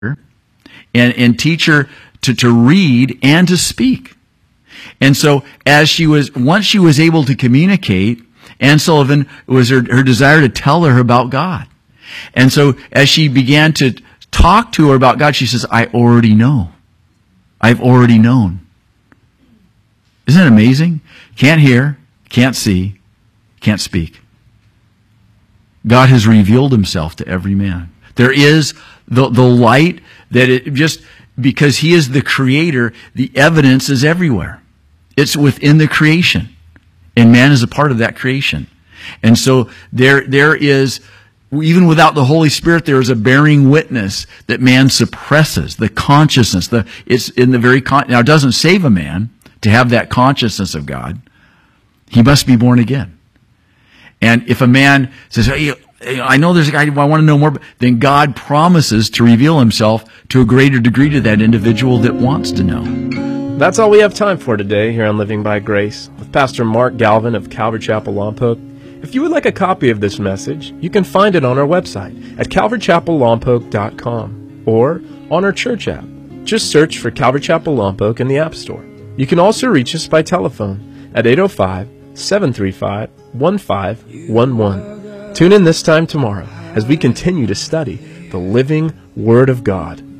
and teach her to read and to speak. And so once she was able to communicate, Anne Sullivan, it was her desire to tell her about God. And so as she began to talk to her about God, she says, I already know. I've already known. Isn't it amazing? Can't hear, can't see, can't speak. God has revealed himself to every man. There is the light that it just, because he is the creator, the evidence is everywhere. It's within the creation. And man is a part of that creation. And so there is, even without the Holy Spirit, there is a bearing witness that man suppresses, the consciousness. It's in the very, now it doesn't save a man to have that consciousness of God. He must be born again. And if a man says, hey, I know there's a guy, I want to know more, then God promises to reveal himself to a greater degree to that individual that wants to know. That's all we have time for today here on Living by Grace with Pastor Mark Galvin of Calvary Chapel Lompoc. If you would like a copy of this message, you can find it on our website at calvarychapellompoc.com or on our church app. Just search for Calvary Chapel Lompoc in the App Store. You can also reach us by telephone at 805-735-1511. Tune in this time tomorrow as we continue to study the living Word of God.